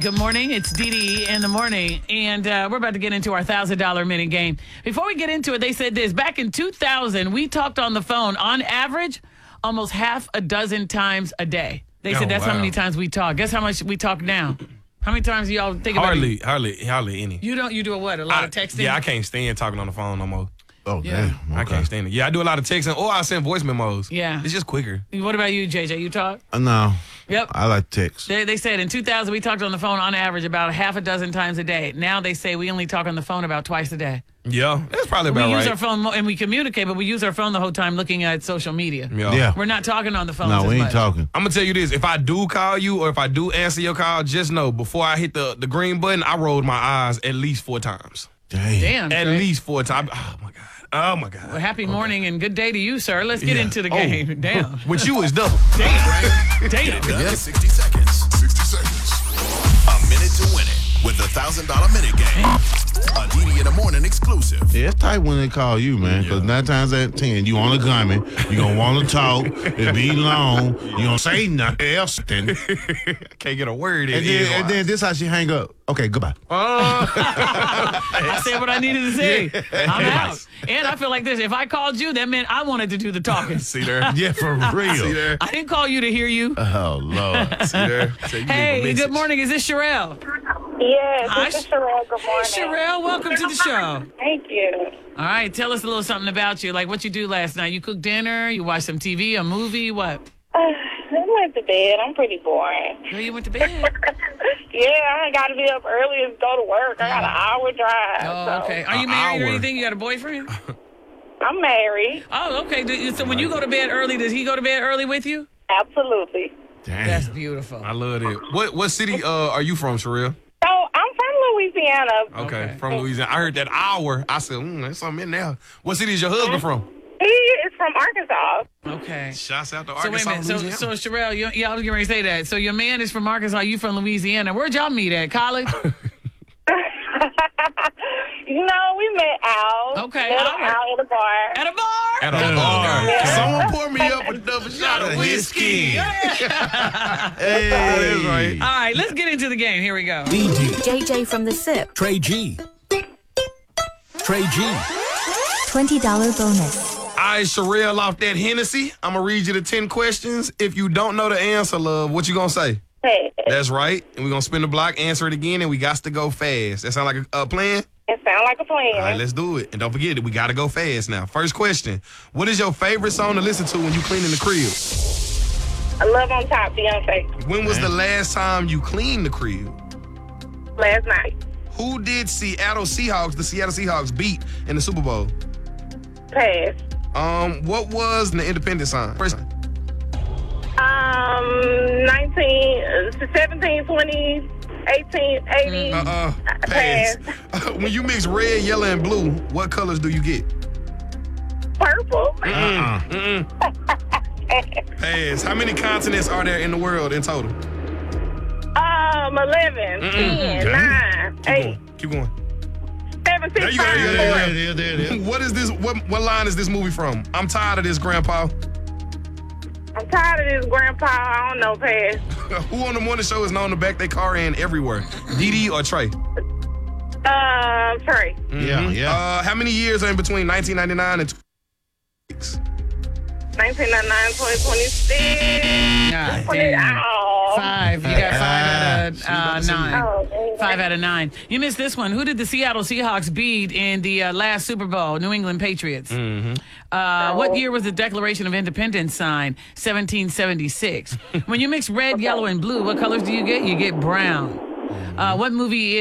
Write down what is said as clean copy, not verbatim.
Good morning. It's DD in the morning, and we're about to get into our $1,000 minute game. Before we get into it, they said this. Back in 2000, we talked on the phone, on average, almost half a dozen times a day. They said that's how many times we talk. Guess how much we talk now? How many times do y'all think about it? Hardly any. You do what? A lot of texting? Yeah, I can't stand talking on the phone no more. Oh, Yeah. damn. Okay. I can't stand it. Yeah, I do a lot of texting, or I send voice memos. Yeah. It's just quicker. What about you, JJ? You talk? No. Yep. I like text. They said in 2000, we talked on the phone on average about half a dozen times a day. Now they say we only talk on the phone about twice a day. Yeah, that's probably We about use right. our phone and we communicate, but we use our phone the whole time looking at social media. Yeah. We're not talking on the phone. No, we ain't much. talking. I'm going to tell you this. If I do call you or if I do answer your call, just know before I hit the green button, I rolled my eyes at least 4 times. Damn. At Trey. least 4 times. Oh, my God. Oh, my God. Well, happy morning and good day to you, sir. Let's get into the game. Damn. With you is double. Damn. Done in 60 seconds. 60 seconds. A minute to win it with the $1,000 minute game. A DD in the morning exclusive. Yeah, it's tight when they call you, man, because 9 times out of 10, you on a gunman. You going to want to talk. It be long. You don't say nothing else. Can't get a word in. And then this how she hang up. Okay, goodbye. I said what I needed to say. I'm out. And I feel like this. If I called you, that meant I wanted to do the talking. See there? Yeah, for real. See there? I didn't call you to hear you. Oh, Lord. See there? So you leave a Hey, message. good morning. Is this Sherelle? Yes, Hi, this is Sherelle. Good morning. Sherelle, welcome to the show. Thank you. All right, tell us a little something about you. Like what you do last night. You cooked dinner, you watched some TV, a movie, what? I went to bed. I'm pretty boring. Girl, you went to bed. Yeah, I got to be up early and go to work. I got an hour drive. Oh, so. okay. Are you married or hour. anything? You got a boyfriend? I'm married. Oh, okay. So when you go to bed early, does he go to bed early with you? Absolutely. Damn. That's beautiful. I love it. What city are you from, Sherelle? So I'm from Louisiana. Okay, from Louisiana. I heard that hour. I said, there's something in there. What city is your husband from? He is from Arkansas. Okay. Shouts out to So wait a Arkansas, minute. So Louisiana. Sherelle, yeah, I was getting ready to say that. So your man is from Arkansas. You from Louisiana. Where'd y'all meet at? College? We met out. Okay, Met all right. out at a bar. At a bar? At a bar. Yeah. Someone pour me up a double shot of whiskey. Hey. That's right. All right, let's get into the game. Here we go. JJ from the SIP. Trey G. $20 bonus. All right, Sherelle, off that Hennessy, I'm going to read you the 10 questions. If you don't know the answer, love, what you going to say? Hey, That's right. And we're going to spin the block, answer it again, and we got to go fast. That sound like a plan? it sounds like a plan. All right, let's do it. And don't forget it, we got to go fast now. First question. What is your favorite song to listen to when you clean in the crib? I love on top, Beyonce. When was the last time you cleaned the crib? Last night. Who did the Seattle Seahawks beat in the Super Bowl? Pass. What was the independent sign? First, 17, 20, 18, 80. pass. When you mix red, yellow, and blue, what colors do you get? Purple. Pass. How many continents are there in the world in total? 11, 10, 9, 8, Keep going. 7, 6, There you go. 5, There. 4. What is this? What line is this movie from? I'm tired of this, Grandpa. I'm tired of this, Grandpa. I don't know, pass. Who on the morning show is known to back their car in everywhere? Dee or Trey? Trey. Yeah. How many years are in between 1999 and 26? 1999, 2026. God damn. Oh. 5. You got 5 out of 9. Oh, 5 out of 9. You missed this one. Who did the Seattle Seahawks beat in the last Super Bowl? New England Patriots. What year was the Declaration of Independence signed? 1776. When you mix red, yellow, and blue, what colors do you get? You get brown. What movie